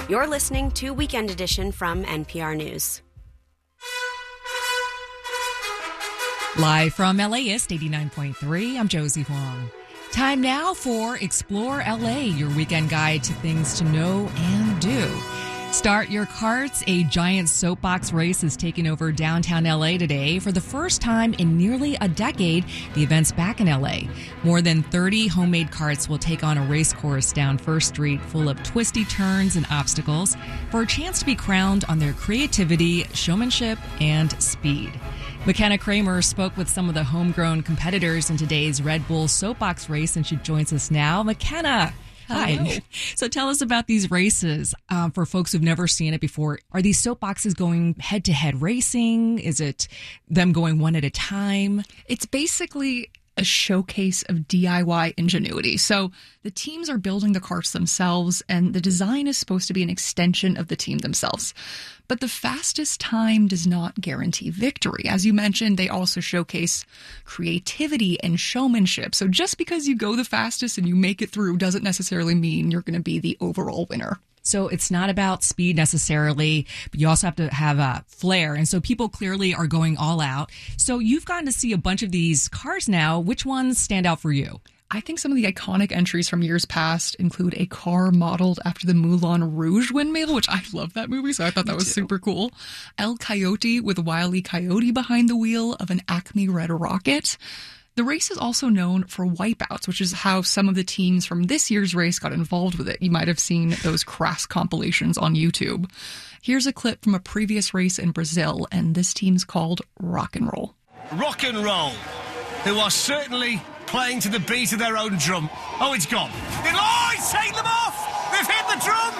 You're listening to Weekend Edition from NPR News. Live from LAist 89.3, I'm Josie Huang. Time now for Explore LA, your weekend guide to things to know and do. Start your carts. A giant soapbox race is taking over downtown LA today. For the first time in nearly a decade, the event's back in LA. More than 30 homemade carts will take on a race course down First Street full of twisty turns and obstacles for a chance to be crowned on their creativity, showmanship, and speed. McKenna Kramer spoke with some of the homegrown competitors in today's Red Bull soapbox race, and she joins us now. McKenna, hi. Hello. So tell us about these races for folks who've never seen it before. Are these soapboxes going head-to-head racing? Is it them going one at a time? It's basically a showcase of DIY ingenuity. So the teams are building the carts themselves, and the design is supposed to be an extension of the team themselves. But the fastest time does not guarantee victory. As you mentioned, they also showcase creativity and showmanship. So just because you go the fastest and you make it through doesn't necessarily mean you're going to be the overall winner. So it's not about speed necessarily, but you also have to have a flair. And so people clearly are going all out. So you've gotten to see a bunch of these cars now. Which ones stand out for you? I think some of the iconic entries from years past include a car modeled after the Moulin Rouge windmill, which I love that movie, so I thought that was super cool. El Coyote with Wile E. Coyote behind the wheel of an Acme Red Rocket. The race is also known for wipeouts, which is how some of the teams from this year's race got involved with it. You might have seen those crass compilations on YouTube. Here's a clip from a previous race in Brazil, and this team's called Rock and Roll. Rock and Roll, who are certainly playing to the beat of their own drum. Oh, it's gone. It's taken them off! They've hit the drum!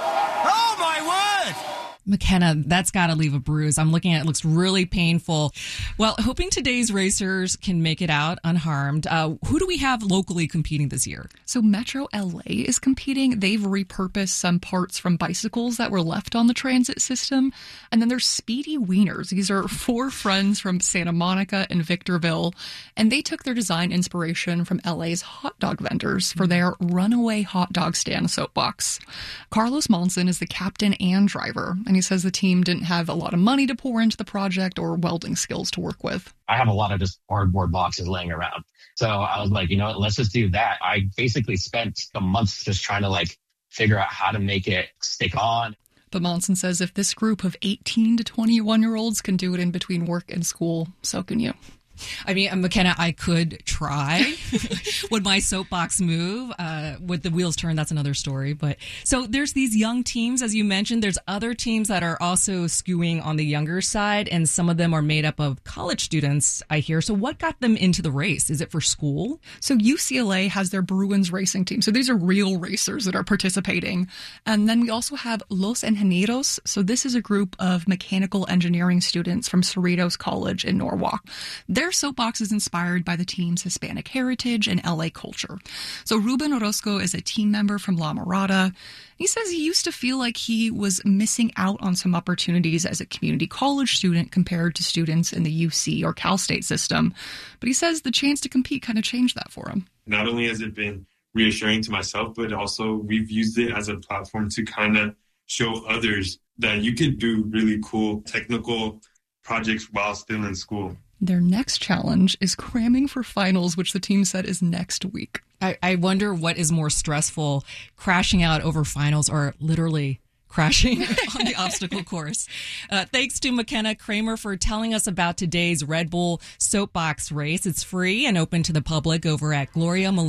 Oh, my word! McKenna, that's got to leave a bruise. I'm looking at it. It looks really painful. Well, hoping today's racers can make it out unharmed. Who do we have locally competing this year? So Metro LA is competing. They've repurposed some parts from bicycles that were left on the transit system. And then there's Speedy Wieners. These are 4 friends from Santa Monica and Victorville. And they took their design inspiration from LA's hot dog vendors for their runaway hot dog stand soapbox. Carlos Monson is the captain and driver. And he says the team didn't have a lot of money to pour into the project or welding skills to work with. I have a lot of just cardboard boxes laying around. So I was like, you know what, let's just do that. I basically spent a month just trying to figure out how to make it stick on. But Monson says if this group of 18 to 21-year-olds can do it in between work and school, so can you. I mean, McKenna, I could try. Would my soapbox move? Would the wheels turn? That's another story. But so there's these young teams, as you mentioned. There's other teams that are also skewing on the younger side, and some of them are made up of college students, I hear. So what got them into the race? Is it for school? So UCLA has their Bruins racing team. So these are real racers that are participating. And then we also have Los Ingenieros. So this is a group of mechanical engineering students from Cerritos College in Norwalk. Their soapbox is inspired by the team's Hispanic heritage and LA culture. So Ruben Orozco is a team member from La Mirada. He says he used to feel like he was missing out on some opportunities as a community college student compared to students in the UC or Cal State system. But he says the chance to compete kind of changed that for him. Not only has it been reassuring to myself, but also we've used it as a platform to kind of show others that you could do really cool technical projects while still in school. Their next challenge is cramming for finals, which the team said is next week. I wonder what is more stressful, crashing out over finals or literally crashing on the obstacle course. Thanks to McKenna Kramer for telling us about today's Red Bull soapbox race. It's free and open to the public over at Gloria